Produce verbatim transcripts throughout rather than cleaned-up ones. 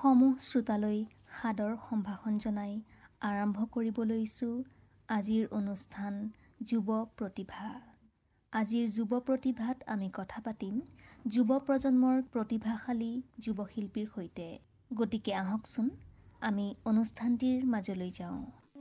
সমূহ শ্ৰোতালৈ সাদৰ সম্ভাষণ জনাই আৰম্ভ কৰিব লৈছোঁ আজিৰ অনুষ্ঠান যুৱ প্ৰতিভা। আজিৰ যুৱ প্ৰতিভাত আমি কথা পাতিম যুৱ প্ৰজন্মৰ প্ৰতিভাশালী যুৱশিল্পীৰ সৈতে। গতিকে আহকচোন আমি অনুষ্ঠানটিৰ মাজলৈ যাওঁ।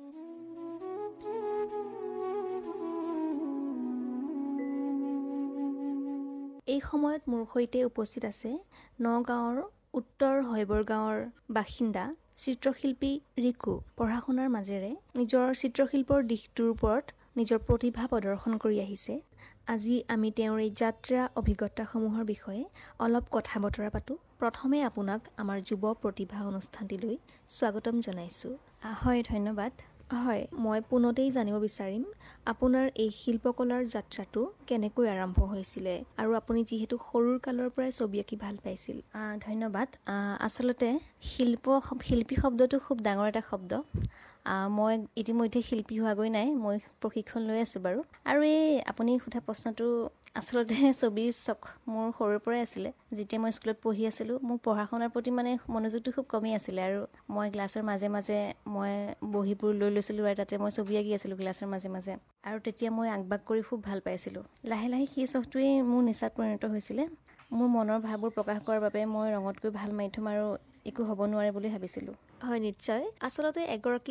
এই সময়ত মোৰ সৈতে উপস্থিত আছে নগাঁৱৰ উত্তৰ হৈবৰ গাঁৱৰ বাসিন্দা চিত্ৰশিল্পী ৰিকু। পঢ়া শুনাৰ মাজেৰে নিজৰ চিত্ৰশিল্পৰ দিশটোৰ ওপৰত নিজৰ প্ৰতিভা প্ৰদৰ্শন কৰি আহিছে। আজি আমি তেওঁৰ এই যাত্ৰা অভিজ্ঞতাসমূহৰ বিষয়ে অলপ কথা বতৰা পাতোঁ। প্ৰথমে আপোনাক আমাৰ যুৱ প্ৰতিভা অনুষ্ঠানটিলৈ স্বাগতম জনাইছোঁ। হয়, ধন্যবাদ। হয়, মই পোনতেই জানিব বিচাৰিম আপোনাৰ এই শিল্পকলাৰ যাত্ৰাটো কেনেকৈ আৰম্ভ হৈছিলে আৰু আপুনি যিহেতু সৰুৰ কালৰ পৰাই ছবি আঁকি ভাল পাইছিল। ধন্যবাদ। আচলতে শিল্প শিল্পী শব্দটো খুব ডাঙৰ এটা শব্দ। মই ইতিমধ্যে শিল্পী হোৱাগৈ নাই, মই প্ৰশিক্ষণ লৈ আছোঁ বাৰু। আৰু এই আপুনি সোধা প্ৰশ্নটো আচলতে ছবিৰ চখ মোৰ সৰুৰ পৰাই আছিলে। যেতিয়া মই স্কুলত পঢ়ি আছিলোঁ মোৰ পঢ়া শুনাৰ প্ৰতি মানে মনোযোগটো খুব কমেই আছিলে আৰু মই ক্লাছৰ মাজে মাজে মই বহীবোৰ লৈ লৈছিলোঁ আৰু তাতে মই ছবি আঁকি আছিলোঁ ক্লাছৰ মাজে মাজে। আৰু তেতিয়া মই আঁকবাক কৰি খুব ভাল পাইছিলোঁ। লাহে লাহে সেই চখটোৱেই মোৰ নিচাত পৰিণত হৈছিলে। মোৰ মনৰ ভাৱবোৰ প্ৰকাশ কৰাৰ বাবে মই ৰঙতকৈ ভাল মাধ্যম আৰু একো হ'ব নোৱাৰে বুলি ভাবিছিলোঁ। হয়, নিশ্চয়। আচলতে এগৰাকী